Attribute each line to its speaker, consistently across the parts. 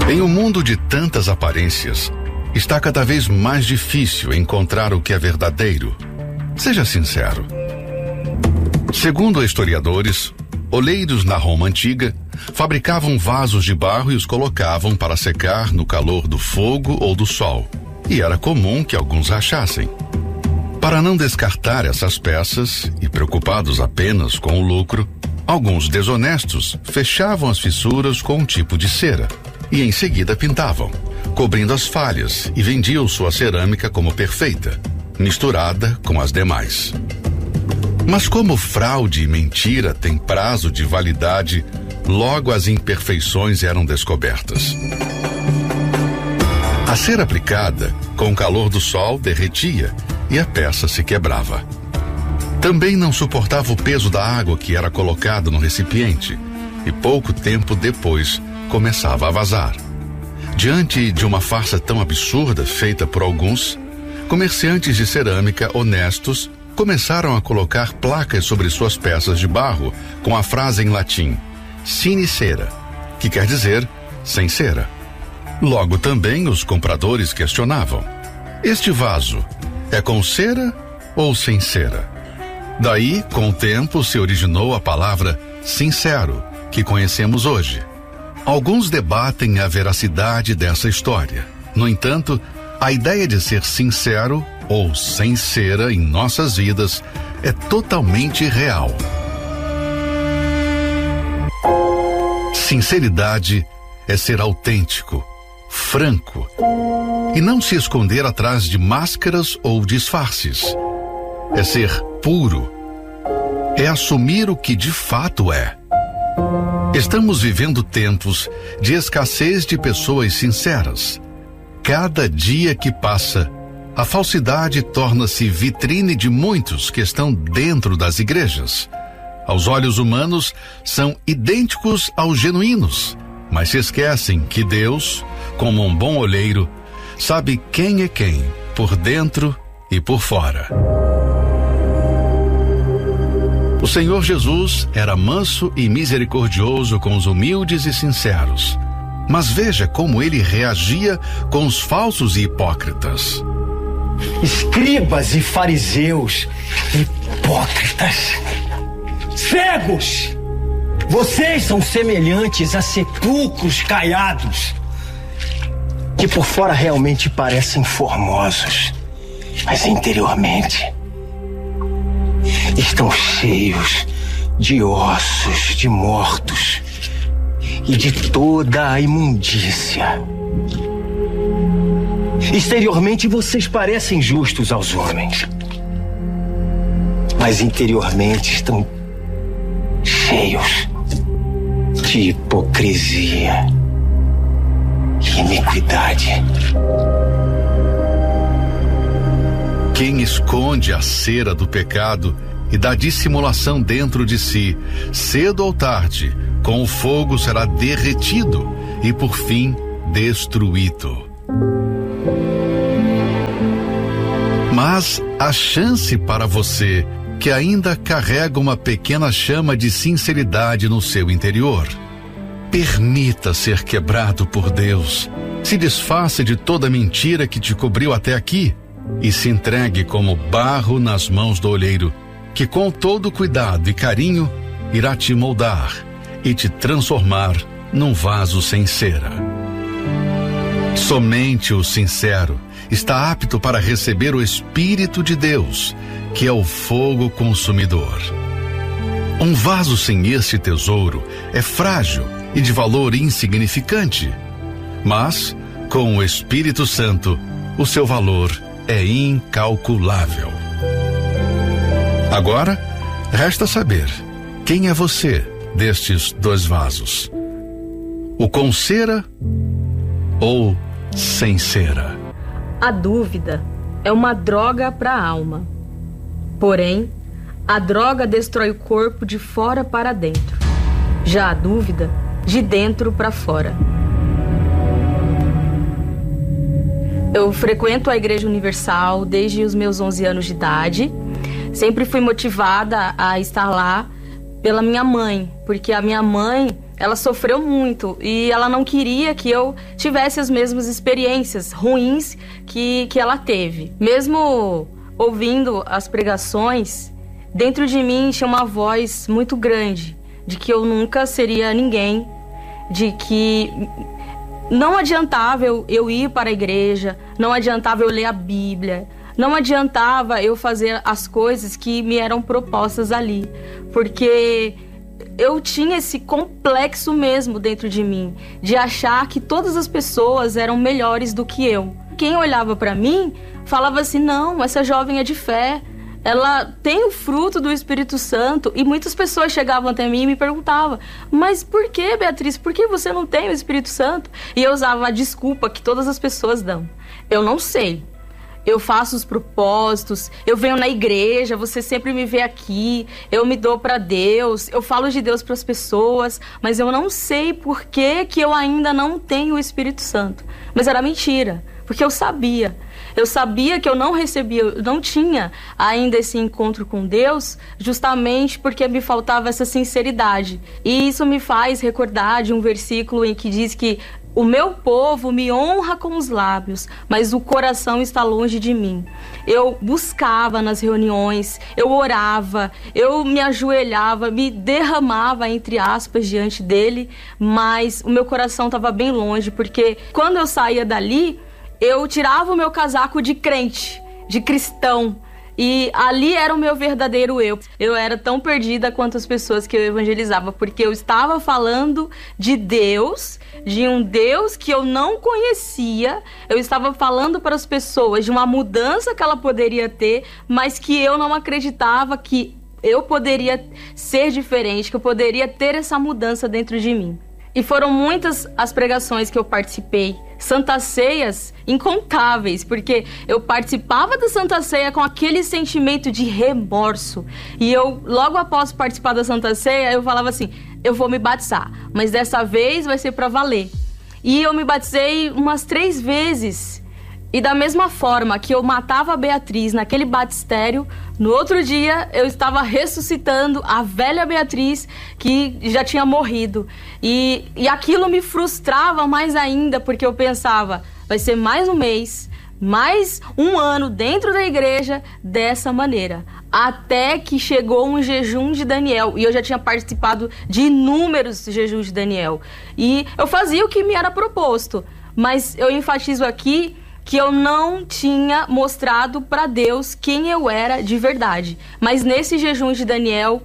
Speaker 1: Em um mundo de tantas aparências, está cada vez mais difícil encontrar o que é verdadeiro. Seja sincero. Segundo historiadores, oleiros na Roma antiga fabricavam vasos de barro e os colocavam para secar no calor do fogo ou do sol, e era comum que alguns rachassem. Para não descartar essas peças e preocupados apenas com o lucro, alguns desonestos fechavam as fissuras com um tipo de cera e em seguida pintavam, cobrindo as falhas, e vendiam sua cerâmica como perfeita, misturada com as demais. Mas como fraude e mentira têm prazo de validade, logo as imperfeições eram descobertas. A cera aplicada, com o calor do sol, derretia e a peça se quebrava. Também não suportava o peso da água que era colocada no recipiente e pouco tempo depois começava a vazar. Diante de uma farsa tão absurda feita por alguns, comerciantes de cerâmica honestos começaram a colocar placas sobre suas peças de barro com a frase em latim sine cera, que quer dizer sem cera. Logo também os compradores questionavam: este vaso é com cera ou sem cera? Daí, com o tempo, se originou a palavra sincero, que conhecemos hoje. Alguns debatem a veracidade dessa história. No entanto, a ideia de ser sincero ou sem cera em nossas vidas é totalmente real. Sinceridade é ser autêntico, franco, e não se esconder atrás de máscaras ou disfarces. É ser puro, é assumir o que de fato é. Estamos vivendo tempos de escassez de pessoas sinceras. Cada dia que passa, a falsidade torna-se vitrine de muitos que estão dentro das igrejas. Aos olhos humanos, são idênticos aos genuínos, mas se esquecem que Deus, como um bom olheiro, sabe quem é quem, por dentro e por fora. O Senhor Jesus era manso e misericordioso com os humildes e sinceros. Mas veja como ele reagia com os falsos e hipócritas.
Speaker 2: Escribas e fariseus, hipócritas, cegos! Vocês são semelhantes a sepulcros caiados, que por fora realmente parecem formosos, mas interiormente estão cheios de ossos de mortos e de toda a imundícia. Exteriormente vocês parecem justos aos homens, mas interiormente estão cheios de hipocrisia e iniquidade.
Speaker 1: Quem esconde a cera do pecado e da dissimulação dentro de si, cedo ou tarde, com o fogo será derretido e por fim destruído. Mas há chance para você que ainda carrega uma pequena chama de sinceridade no seu interior. Permita ser quebrado por Deus. Se desfaça de toda mentira que te cobriu até aqui e se entregue como barro nas mãos do olheiro, que com todo cuidado e carinho irá te moldar e te transformar num vaso sem cera. Somente o sincero está apto para receber o Espírito de Deus, que é o fogo consumidor. Um vaso sem este tesouro é frágil e de valor insignificante, mas com o Espírito Santo, o seu valor é incalculável. Agora, resta saber quem é você destes dois vasos: o com cera ou sem cera?
Speaker 3: A dúvida é uma droga para a alma. Porém, a droga destrói o corpo de fora para dentro. Já a dúvida, de dentro para fora. Eu frequento a Igreja Universal desde os meus 11 anos de idade. Sempre fui motivada a estar lá pela minha mãe, porque a minha mãe ela sofreu muito e ela não queria que eu tivesse as mesmas experiências ruins que ela teve. Mesmo ouvindo as pregações, dentro de mim tinha uma voz muito grande de que eu nunca seria ninguém, de que não adiantava eu ir para a igreja, não adiantava eu ler a Bíblia, não adiantava eu fazer as coisas que me eram propostas ali, porque eu tinha esse complexo mesmo dentro de mim, de achar que todas as pessoas eram melhores do que eu. Quem olhava para mim falava assim, não, essa jovem é de fé, ela tem o fruto do Espírito Santo. E muitas pessoas chegavam até mim e me perguntavam, mas por que, Beatriz, por que você não tem o Espírito Santo? E eu usava a desculpa que todas as pessoas dão. Eu não sei. Eu faço os propósitos, eu venho na igreja, você sempre me vê aqui, eu me dou para Deus, eu falo de Deus para as pessoas, mas eu não sei por que eu ainda não tenho o Espírito Santo. Mas era mentira, porque eu sabia que eu não recebia, eu não tinha ainda esse encontro com Deus, justamente porque me faltava essa sinceridade. E isso me faz recordar de um versículo em que diz que o meu povo me honra com os lábios, mas o coração está longe de mim. Eu buscava nas reuniões, eu orava, eu me ajoelhava, me derramava, entre aspas, diante dele, mas o meu coração estava bem longe, porque quando eu saía dali, eu tirava o meu casaco de crente, de cristão, e ali era o meu verdadeiro eu. Eu era tão perdida quanto as pessoas que eu evangelizava, porque eu estava falando de Deus, de um Deus que eu não conhecia. Eu estava falando para as pessoas de uma mudança que ela poderia ter, mas que eu não acreditava que eu poderia ser diferente, que eu poderia ter essa mudança dentro de mim. E foram muitas as pregações que eu participei, Santas Ceias incontáveis, porque eu participava da Santa Ceia com aquele sentimento de remorso. E eu, logo após participar da Santa Ceia, eu falava assim, eu vou me batizar, mas dessa vez vai ser para valer. E eu me batizei umas 3 vezes. E da mesma forma que eu matava a Beatriz naquele batistério, no outro dia eu estava ressuscitando a velha Beatriz que já tinha morrido. E aquilo me frustrava mais ainda, porque eu pensava, vai ser mais um mês, mais um ano dentro da igreja dessa maneira. Até que chegou um jejum de Daniel, e eu já tinha participado de inúmeros jejuns de Daniel. E eu fazia o que me era proposto, mas eu enfatizo aqui que eu não tinha mostrado para Deus quem eu era de verdade. Mas nesse jejum de Daniel,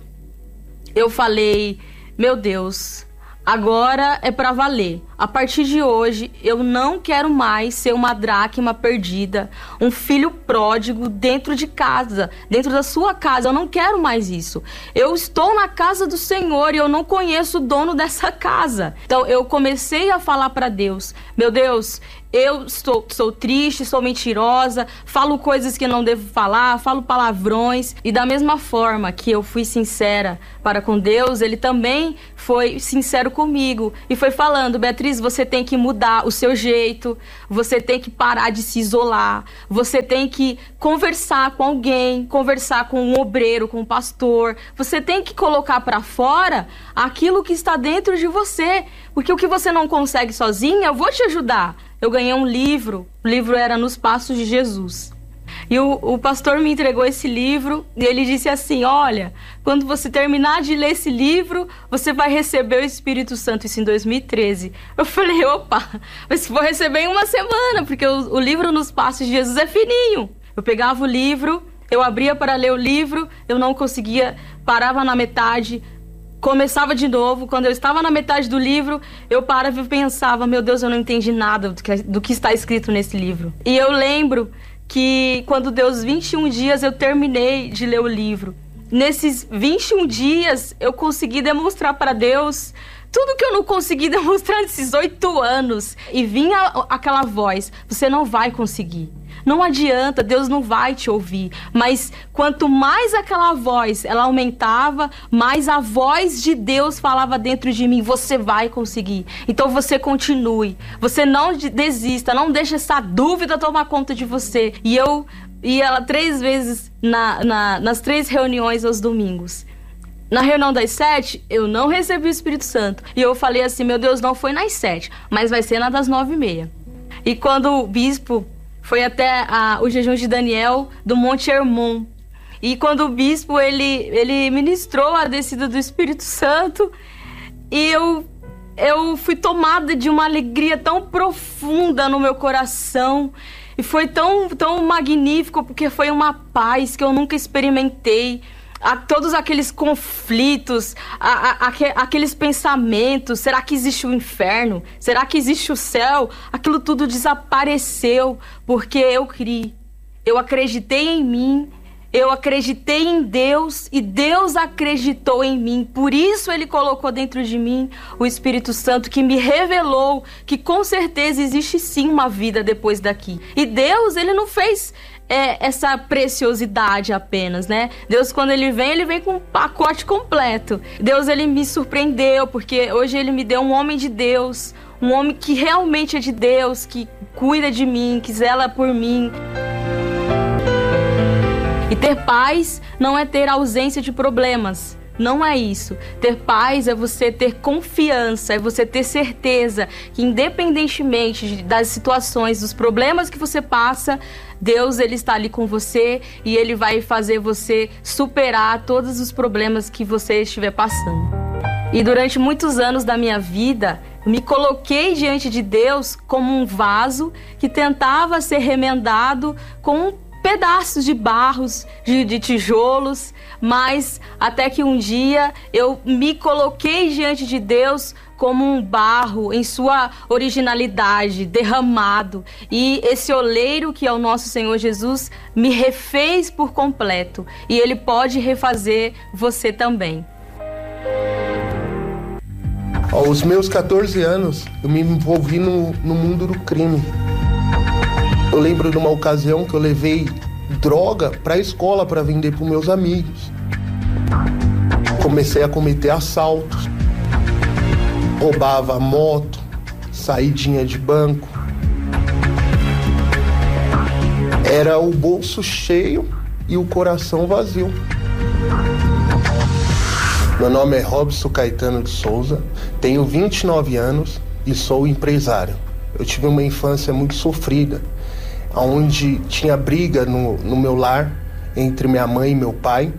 Speaker 3: eu falei, meu Deus, agora é para valer. A partir de hoje, eu não quero mais ser uma dracma perdida, um filho pródigo dentro de casa, dentro da sua casa. Eu não quero mais isso. Eu estou na casa do Senhor e eu não conheço o dono dessa casa. Então, eu comecei a falar para Deus, meu Deus, eu sou triste, sou mentirosa, falo coisas que não devo falar, falo palavrões. E da mesma forma que eu fui sincera para com Deus, Ele também foi sincero comigo. E foi falando, Beatriz, você tem que mudar o seu jeito, você tem que parar de se isolar, você tem que conversar com alguém, conversar com um obreiro, com um pastor. Você tem que colocar para fora aquilo que está dentro de você. Porque o que você não consegue sozinha, eu vou te ajudar. Eu ganhei um livro, o livro era Nos Passos de Jesus. E o pastor me entregou esse livro e ele disse assim, olha, quando você terminar de ler esse livro, você vai receber o Espírito Santo, isso em 2013. Eu falei, opa, mas vou receber em uma semana, porque o livro Nos Passos de Jesus é fininho. Eu pegava o livro, eu abria para ler o livro, eu não conseguia, parava na metade, começava de novo. Quando eu estava na metade do livro, eu parava e pensava, meu Deus, eu não entendi nada do que está escrito nesse livro. E eu lembro que quando deu os 21 dias, eu terminei de ler o livro. Nesses 21 dias, eu consegui demonstrar para Deus tudo que eu não consegui demonstrar nesses 8 anos. E vinha aquela voz, você não vai conseguir. Não adianta, Deus não vai te ouvir. Mas quanto mais aquela voz, ela aumentava, mais a voz de Deus falava dentro de mim, você vai conseguir. Então você continue, você não desista, não deixe essa dúvida tomar conta de você. E eu ia 3 vezes nas 3 reuniões aos domingos. Na reunião das 7, eu não recebi o Espírito Santo. E eu falei assim, meu Deus, não foi nas 7, mas vai ser na das 9h30. E quando o bispo foi até o jejum de Daniel do Monte Hermon, e quando o bispo, ele ministrou a descida do Espírito Santo, e eu fui tomada de uma alegria tão profunda no meu coração. E foi tão magnífico, porque foi uma paz que eu nunca experimentei. Todos aqueles conflitos, aqueles pensamentos, será que existe o inferno? Será que existe o céu? Aquilo tudo desapareceu, porque eu criei. Eu acreditei em mim, eu acreditei em Deus e Deus acreditou em mim. Por isso Ele colocou dentro de mim o Espírito Santo, que me revelou que com certeza existe sim uma vida depois daqui. E Deus, Ele não fez essa preciosidade apenas, né? Deus, quando Ele vem com um pacote completo. Deus, Ele me surpreendeu, porque hoje Ele me deu um homem de Deus, um homem que realmente é de Deus, que cuida de mim, que zela por mim. E ter paz não é ter ausência de problemas. Não é isso. Ter paz é você ter confiança, é você ter certeza que independentemente das situações, dos problemas que você passa, Deus, Ele está ali com você e Ele vai fazer você superar todos os problemas que você estiver passando. E durante muitos anos da minha vida, me coloquei diante de Deus como um vaso que tentava ser remendado com pedaços de barros, de tijolos, mas até que um dia eu me coloquei diante de Deus como um barro em sua originalidade, derramado. E esse oleiro, que é o nosso Senhor Jesus, me refez por completo. E Ele pode refazer você também.
Speaker 4: Aos meus 14 anos, eu me envolvi no mundo do crime. Eu lembro de uma ocasião que eu levei droga para a escola para vender para meus amigos. Comecei a cometer assaltos, roubava moto, saidinha de banco. Era o bolso cheio e o coração vazio. Meu nome é Robson Caetano de Souza, tenho 29 anos e sou empresário. Eu tive uma infância muito sofrida, onde tinha briga no meu lar entre minha mãe e meu pai,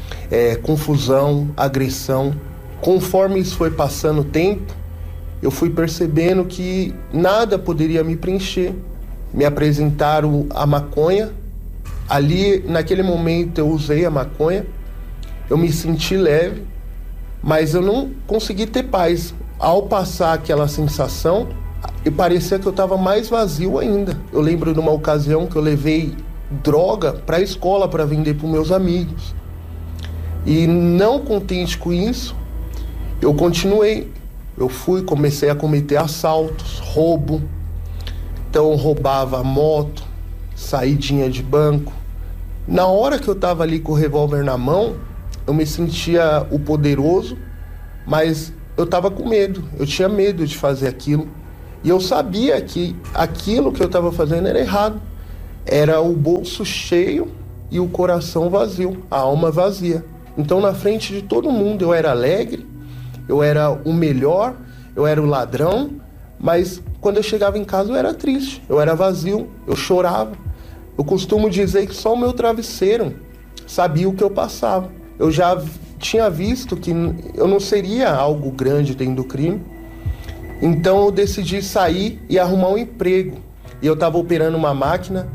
Speaker 4: confusão, agressão. Conforme isso foi passando o tempo, eu fui percebendo que nada poderia me preencher. Me apresentaram a maconha. Ali, naquele momento, eu usei a maconha. Eu me senti leve, mas eu não consegui ter paz. Ao passar aquela sensação, e parecia que eu estava mais vazio ainda. Eu lembro de uma ocasião que eu levei droga para a escola para vender para meus amigos. E não contente com isso, eu continuei. Eu comecei a cometer assaltos, roubo. Então eu roubava moto, saidinha de banco. Na hora que eu estava ali com o revólver na mão, eu me sentia o poderoso, mas eu estava com medo. Eu tinha medo de fazer aquilo. E eu sabia que aquilo que eu estava fazendo era errado. Era o bolso cheio e o coração vazio, a alma vazia. Então, na frente de todo mundo, eu era alegre, eu era o melhor, eu era o ladrão, mas quando eu chegava em casa eu era triste, eu era vazio, eu chorava. Eu costumo dizer que só o meu travesseiro sabia o que eu passava. Eu já tinha visto que eu não seria algo grande dentro do crime. Então eu decidi sair e arrumar um emprego. E eu estava operando uma máquina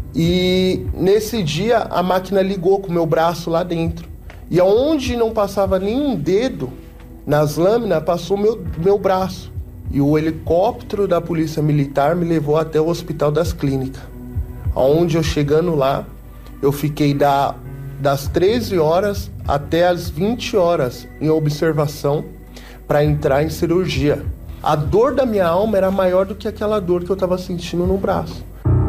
Speaker 4: e nesse dia a máquina ligou com o meu braço lá dentro. E aonde não passava nenhum dedo nas lâminas, passou meu braço. E o helicóptero da Polícia Militar me levou até o Hospital das Clínicas. Onde eu chegando lá, eu fiquei das 13 horas até as 20 horas em observação para entrar em cirurgia. A dor da minha alma era maior do que aquela dor que eu estava sentindo no braço.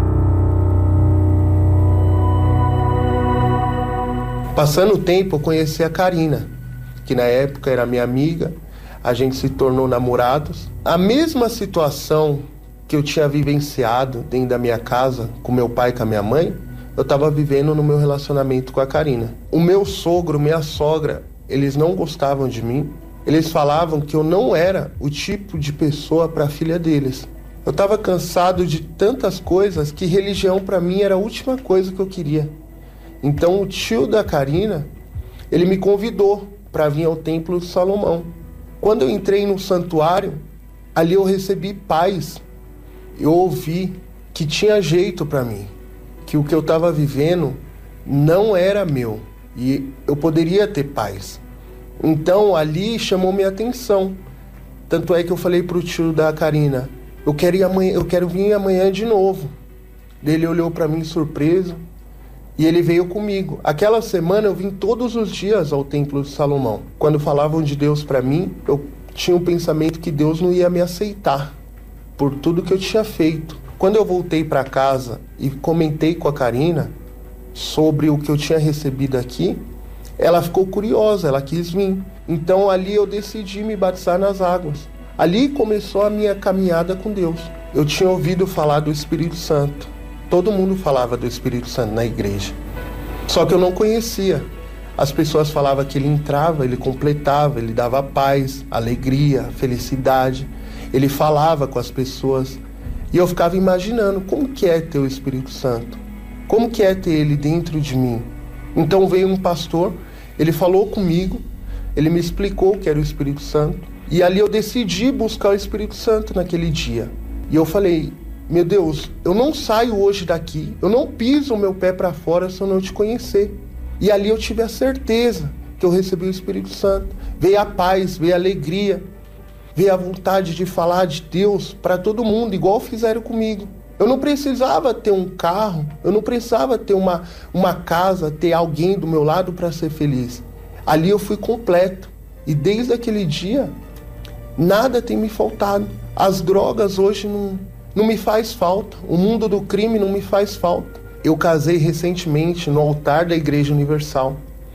Speaker 4: Passando o tempo, eu conheci a Karina, que na época era minha amiga. A gente se tornou namorados. A mesma situação que eu tinha vivenciado dentro da minha casa, com meu pai e com a minha mãe, eu estava vivendo no meu relacionamento com a Karina. O meu sogro, minha sogra, eles não gostavam de mim. Eles falavam que eu não era o tipo de pessoa para a filha deles. Eu estava cansado de tantas coisas que religião para mim era a última coisa que eu queria. Então o tio da Karina, ele me convidou para vir ao Templo de Salomão. Quando eu entrei no santuário, ali eu recebi paz. Eu ouvi que tinha jeito para mim, que o que eu estava vivendo não era meu e eu poderia ter paz. Então ali chamou minha atenção. Tanto é que eu falei pro tio da Karina, eu quero vir amanhã de novo. Ele olhou para mim surpreso e ele veio comigo. Aquela semana eu vim todos os dias ao Templo de Salomão. Quando falavam de Deus para mim, eu tinha o pensamento que Deus não ia me aceitar por tudo que eu tinha feito. Quando eu voltei para casa e comentei com a Karina sobre o que eu tinha recebido aqui, ela ficou curiosa, ela quis vir. Então ali eu decidi me batizar nas águas. Ali começou a minha caminhada com Deus. Eu tinha ouvido falar do Espírito Santo. Todo mundo falava do Espírito Santo na igreja. Só que eu não conhecia. As pessoas falavam que ele entrava, ele completava, ele dava paz, alegria, felicidade. Ele falava com as pessoas. E eu ficava imaginando como que é ter o Espírito Santo. Como que é ter ele dentro de mim. Então veio um pastor, ele falou comigo, ele me explicou o que era o Espírito Santo. E ali eu decidi buscar o Espírito Santo naquele dia. E eu falei, meu Deus, eu não saio hoje daqui, eu não piso o meu pé para fora se eu não te conhecer. E ali eu tive a certeza que eu recebi o Espírito Santo. Veio a paz, veio a alegria, veio a vontade de falar de Deus para todo mundo, igual fizeram comigo. Eu não precisava ter um carro, eu não precisava ter uma casa, ter alguém do meu lado para ser feliz. Ali eu fui completo. E desde aquele dia, nada tem me faltado. As drogas hoje não me faz falta. O mundo do crime não me faz falta. Eu casei recentemente no altar da Igreja Universal.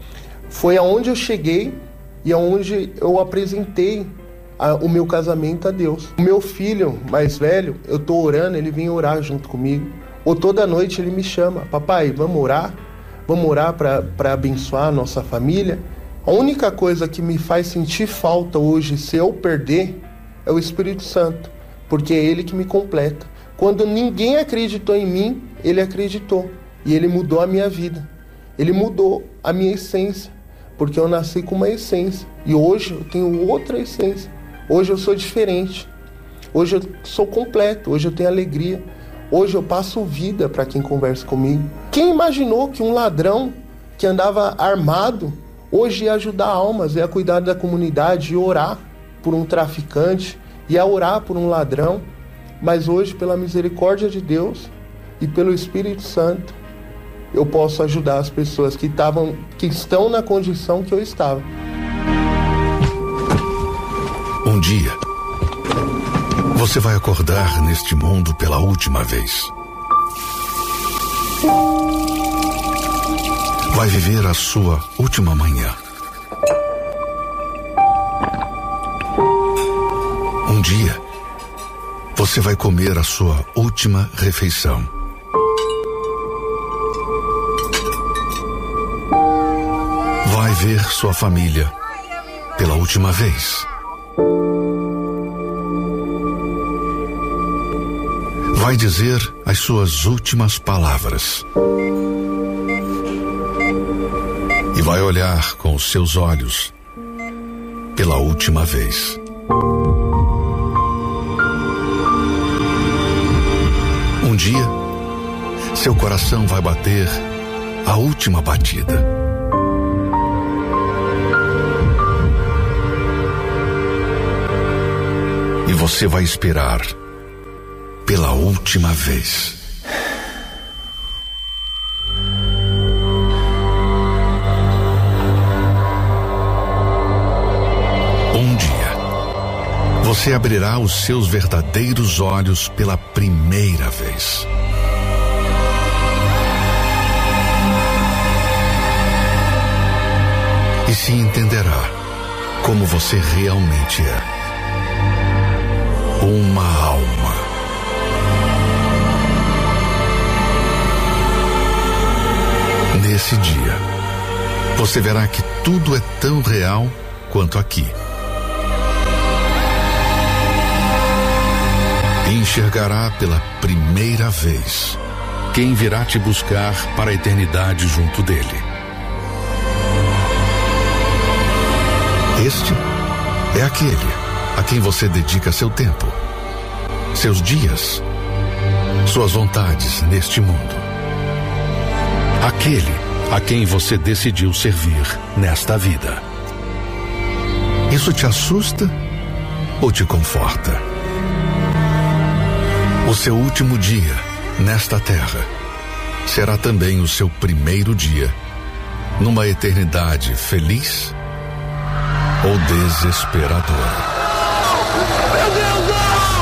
Speaker 4: Foi aonde eu cheguei e aonde eu apresentei o meu casamento a Deus. O meu filho mais velho, eu tô orando, ele vem orar junto comigo. Ou toda noite ele me chama, papai, vamos orar? Vamos orar para abençoar a nossa família? A única coisa que me faz sentir falta hoje, se eu perder, é o Espírito Santo, porque é ele que me completa. Quando ninguém acreditou em mim, ele acreditou. E ele mudou a minha vida. Ele mudou a minha essência, porque eu nasci com uma essência. E hoje eu tenho outra essência. Hoje eu sou diferente. Hoje eu sou completo. Hoje eu tenho alegria. Hoje eu passo vida para quem conversa comigo. Quem imaginou que um ladrão que andava armado hoje ia ajudar almas, ia cuidar da comunidade, ia orar por um traficante, ia orar por um ladrão? Mas hoje, pela misericórdia de Deus e pelo Espírito Santo, eu posso ajudar as pessoas que estão na condição que eu estava.
Speaker 1: Um dia, você vai acordar neste mundo pela última vez. Vai viver a sua última manhã. Um dia, você vai comer a sua última refeição. Vai ver sua família pela última vez. Vai dizer as suas últimas palavras. E vai olhar com os seus olhos pela última vez. Um dia, seu coração vai bater a última batida. E você vai esperar pela última vez. Um dia, você abrirá os seus verdadeiros olhos pela primeira vez. E se entenderá como você realmente é. Uma alma. Nesse dia, você você verá que tudo é tão real quanto aqui. E enxergará pela primeira vez quem virá te buscar para a eternidade junto dele. Este é aquele a quem você dedica seu tempo, seus dias, suas vontades neste mundo. Aquele a quem você decidiu servir nesta vida. Isso te assusta ou te conforta? O seu último dia nesta terra será também o seu primeiro dia numa eternidade feliz ou desesperadora?
Speaker 5: Meu Deus!